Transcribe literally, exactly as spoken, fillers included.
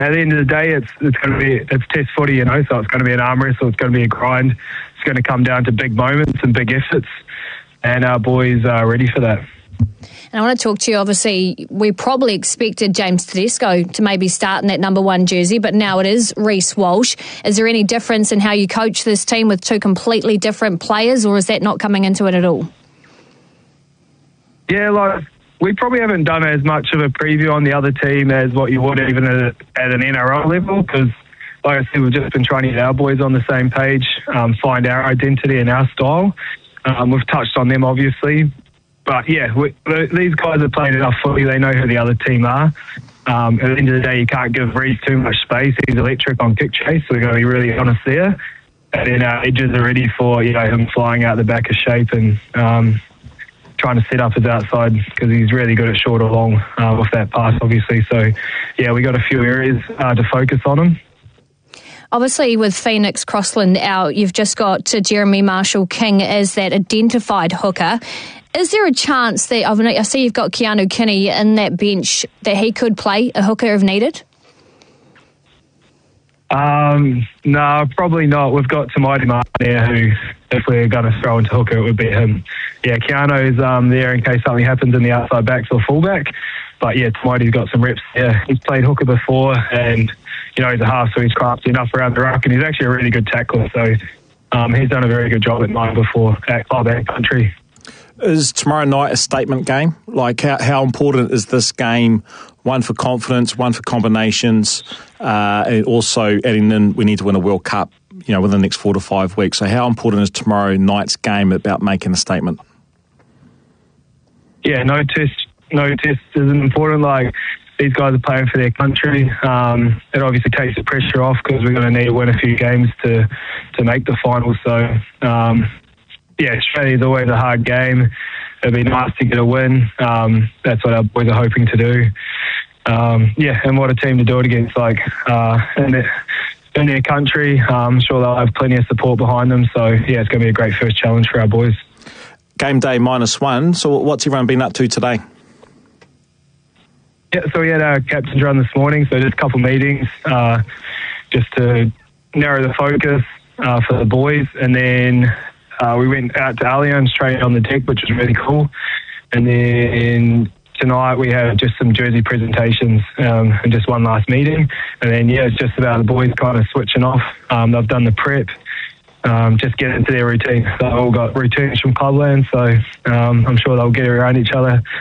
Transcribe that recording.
at the end of the day, it's it's going to be it's test footy, you know. So it's going to be an arm wrestle. It's going to be a grind. It's going to come down to big moments and big efforts, and our boys are ready for that. And I want to talk to you, obviously, we probably expected James Tedesco to maybe start in that number one jersey, but now it is Reece Walsh. Is there any difference in how you coach this team with two completely different players, or is that not coming into it at all? Yeah, like, we probably haven't done as much of a preview on the other team as what you would even at, at an N R L level, because, like I said, we've just been trying to get our boys on the same page, um, find our identity and our style. Um, we've touched on them, obviously. But, yeah, we, these guys have played enough footy. They know who the other team are. Um, at the end of the day, you can't give Reece too much space. He's electric on kick chase, so we've got to be really honest there. And then our edges are ready for, you know, him flying out the back of shape and um, trying to set up his outside, because he's really good at short or long uh, with that pass, obviously. So, yeah, we got a few areas uh, to focus on him. Obviously, with Phoenix Crossland out, you've just got uh, Jeremy Marshall-King as that identified hooker. Is there a chance that, I see you've got Keanu Kinney in that bench, that he could play a hooker if needed? Um, no, probably not. We've got Tamaiti Ma'aia there, who, if we're going to throw into hooker, it would be him. Yeah, Keanu's um, there in case something happens in the outside backs or fullback. But yeah, Tamaiti's got some reps there. He's played hooker before, and, you know, he's a half, so he's crafty enough around the ruck, and he's actually a really good tackler. So um, he's done a very good job at mine before at club and country. Is tomorrow night a statement game? Like, how, how important is this game? One for confidence, one for combinations, uh, and also adding in, we need to win a World Cup, you know, within the next four to five weeks. So how important is tomorrow night's game about making a statement? Yeah, no test, no test isn't important. Like, these guys are playing for their country. Um, it obviously takes the pressure off, because we're going to need to win a few games to to make the final. So, um, yeah, Australia's always a hard game. It'd be nice to get a win. Um, that's what our boys are hoping to do. Um, yeah, and what a team to do it against, like, uh, in, their, in their country. Um, I'm sure they'll have plenty of support behind them. So, yeah, it's going to be a great first challenge for our boys. Game day minus one. So what's everyone been up to today? Yeah, so we had our captain's run this morning, so just a couple of meetings uh, just to narrow the focus uh, for the boys. And then uh, we went out to Allianz, trained on the deck, which was really cool. And then tonight we have just some jersey presentations um, and just one last meeting. And then, yeah, it's just about the boys kind of switching off. Um, they've done the prep, um, just get into their routine. They've all got routines from Clubland, so um, I'm sure they'll get around each other